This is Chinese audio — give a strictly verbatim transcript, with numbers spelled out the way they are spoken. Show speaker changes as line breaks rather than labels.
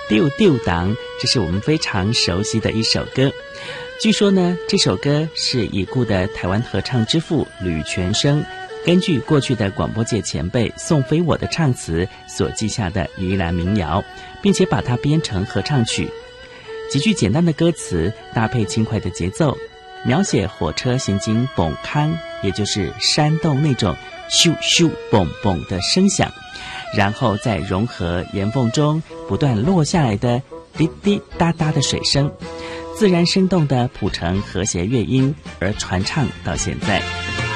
丢丢党，这是我们非常熟悉的一首歌。据说呢，这首歌是已故的台湾合唱之父吕全生根据过去的广播界前辈宋飞我的唱词所记下的宜兰民谣，并且把它编成合唱曲。几句简单的歌词搭配轻快的节奏，描写火车行经崩坑，也就是山洞那种咻咻嘣嘣的声响，然后再融合岩缝中不断落下来的滴滴答答的水声，自然生动地谱成和谐乐音，而传唱到现在。